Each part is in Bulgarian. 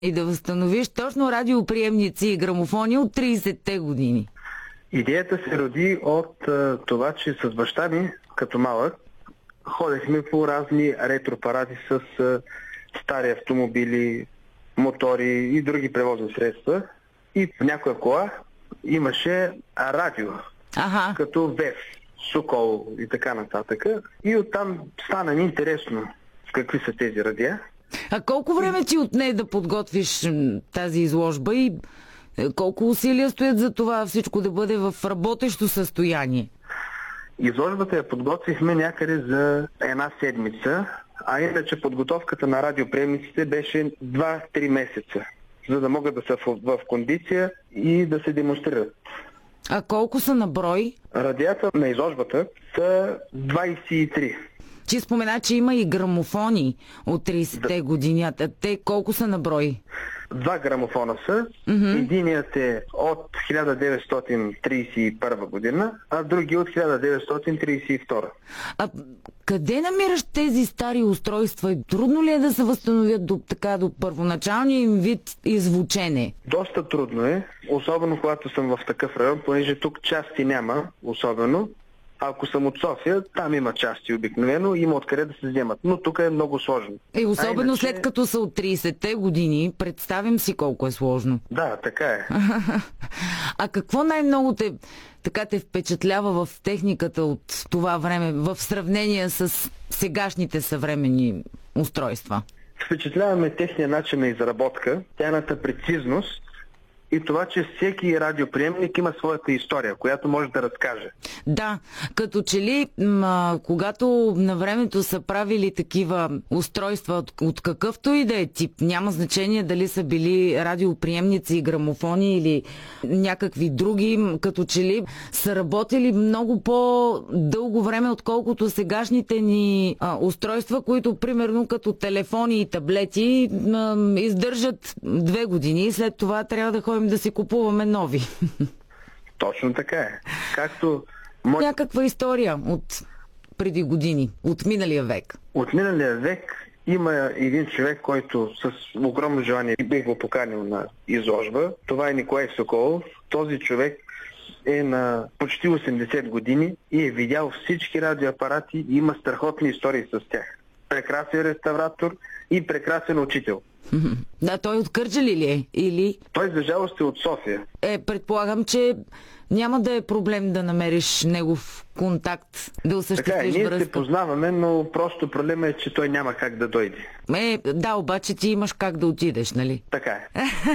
и да възстановиш точно радиоприемници и грамофони от 30-те години? Идеята се роди от това, че с баща ми, като малък, ходехме по разни ретро-паради с стари автомобили, мотори и други превозни средства. И в някоя кола имаше радио, като ВЕФ, Сокол и така нататък. И оттам стана ми интересно какви са тези радиа. А колко време ти отне да подготвиш тази изложба и колко усилия стоят за това всичко да бъде в работещо състояние? Изложбата я подготвихме някъде за една седмица, а иначе подготовката на радиоприемниците беше 2-3 месеца, за да могат да са в кондиция и да се демонстрират. А колко са на брой? Радията на изложбата са 23. Ти спомена, че има и грамофони от 30-те години. Те колко са на брой? 2 грамофона са. Единият е от 1931 година, а други от 1932. А къде намираш тези стари устройства? Трудно ли е да се възстановят до първоначалния им вид и звучене? Доста трудно е, особено когато съм в такъв район, понеже тук части няма, особено. Ако съм от София, там има части обикновено, има откъде да се вземат. Но тук е много сложно. Особено след като са от 30-те години, представим си колко е сложно. Да, така е. А какво най-много те впечатлява в техниката от това време, в сравнение с сегашните съвременни устройства? Впечатляваме техния начин на изработка, тяхната прецизност и това, че всеки радиоприемник има своята история, която може да разкаже. Да, като че ли, когато на времето са правили такива устройства от какъвто и да е тип, няма значение дали са били радиоприемници, грамофони или някакви други, като че ли са работили много по-дълго време, отколкото сегашните ни устройства, които примерно като телефони и таблети издържат 2 години и след това трябва да ходим да си купуваме нови. Точно така е. Някаква история от преди години, от миналия век. От миналия век има един човек, който с огромно желание бих го поканил на изложба. Това е Николай Соколов. Този човек е на почти 80 години и е видял всички радиоапарати и има страхотни истории с тях. Прекрасен реставратор и прекрасен учител. Да, той от Кърджали ли е? Или? Той за жалост е от София. Предполагам, че няма да е проблем да намериш негов контакт, да осъществиш връзка. Ние се познаваме, но просто проблема е, че той няма как да дойде. Да, обаче ти имаш как да отидеш, нали? Така е.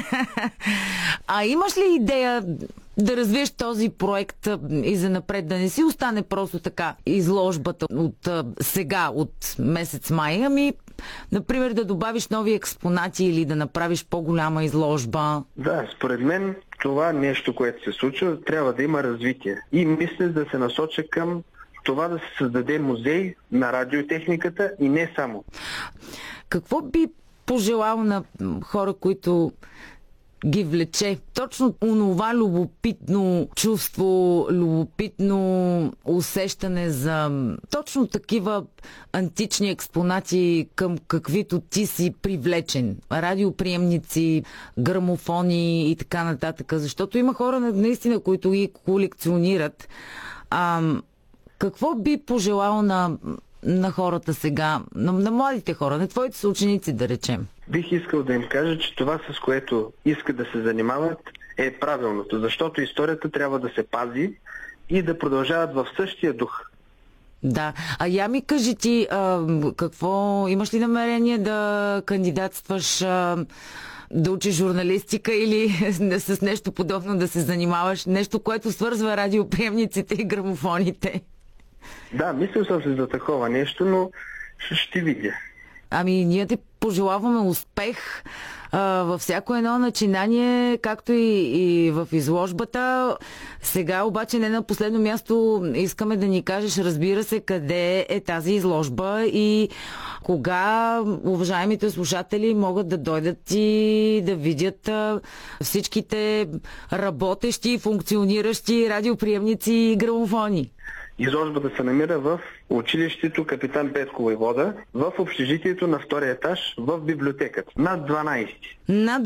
А имаш ли идея да развиеш този проект и занапред, да не си остане просто така изложбата от сега, от месец май, например, да добавиш нови експонати или да направиш по-голяма изложба? Да, според мен това нещо, което се случва, трябва да има развитие. И мисля да се насоча към това да се създаде музей на радиотехниката и не само. Какво би пожелал на хора, които ги влече точно онова любопитно чувство, любопитно усещане за точно такива антични експонати, към каквито ти си привлечен? Радиоприемници, грамофони и така нататък. Защото има хора наистина, които ги колекционират. Какво би пожелал на хората сега, на младите хора, на твоите съученици, да речем? Бих искал да им кажа, че това, с което искат да се занимават, е правилното, защото историята трябва да се пази и да продължават в същия дух. Да. Я ми кажи ти, какво имаш ли намерение да кандидатстваш, да учиш журналистика или с нещо подобно да се занимаваш? Нещо, което свързва радиоприемниците и грамофоните? Да, мислил съм се за такова нещо, но ще видя. Ние ти пожелаваме успех във всяко едно начинание, както и в изложбата. Сега обаче не на последно място искаме да ни кажеш, разбира се, къде е тази изложба и кога уважаемите слушатели могат да дойдат и да видят всичките работещи, функциониращи радиоприемници и грамофони. Изложбата се намира в училището Капитан Петко войвода, в общежитието на втория етаж, в библиотеката. Над 12. Над